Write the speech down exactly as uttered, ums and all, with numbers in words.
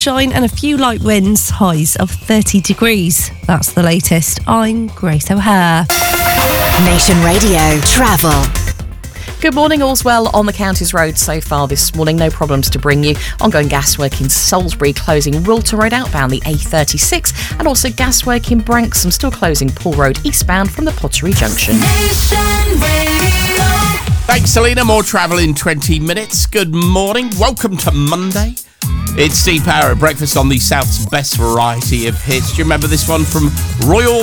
Shine and a few light winds, highs of thirty degrees. That's the latest. I'm Grace O'Hare. Nation Radio Travel. Good morning, all's well on the county's roads so far this morning. No problems to bring you. Ongoing gaswork in Salisbury closing Wilton Road outbound the A thirty-six, and also gaswork in Branksome still closing Poole Road eastbound from the Pottery Junction. Thanks, Selena. More travel in twenty minutes. Good morning. Welcome to Monday. It's Steve Power at breakfast on the South's best variety of hits. Do you remember this one from Royal